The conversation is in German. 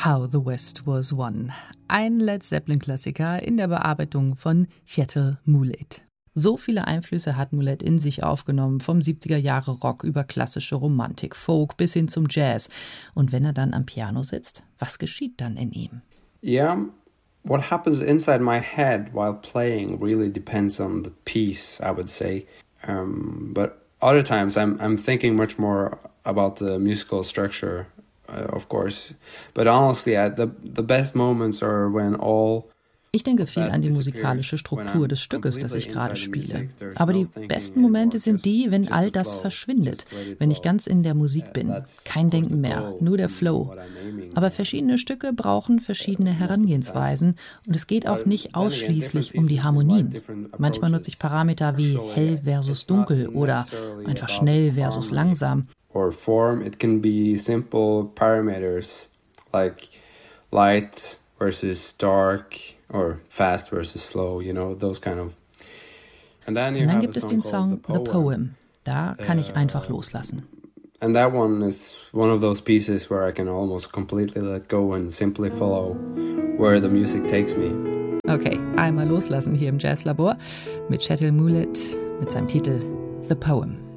How the West Was Won. Ein Led Zeppelin-Klassiker in der Bearbeitung von Kjetil Moulett. So viele Einflüsse hat Moulett in sich aufgenommen, vom 70er-Jahre-Rock über klassische Romantik, Folk bis hin zum Jazz. Und wenn er dann am Piano sitzt, was geschieht dann in ihm? Yeah, what happens inside my head while playing really depends on the piece, I would say. But other times I'm thinking much more about the musical structure, of course. But honestly, the best moments are when all... Ich denke viel an die musikalische Struktur des Stückes, das ich gerade spiele. Aber die besten Momente sind die, wenn all das verschwindet, wenn ich ganz in der Musik bin. Kein Denken mehr, nur der Flow. Aber verschiedene Stücke brauchen verschiedene Herangehensweisen und es geht auch nicht ausschließlich um die Harmonien. Manchmal nutze ich Parameter wie hell versus dunkel oder einfach schnell versus langsam. Or form, it can be simple parameters like light versus dark or fast versus slow, you know, those kind of. Und dann gibt es den Song The Poem. Da kann ich einfach loslassen. And that one is one of those pieces where I can almost completely let go and simply follow where the music takes me. Okay, einmal loslassen hier im Jazzlabor mit Kjetil Moulett mit seinem Titel The Poem.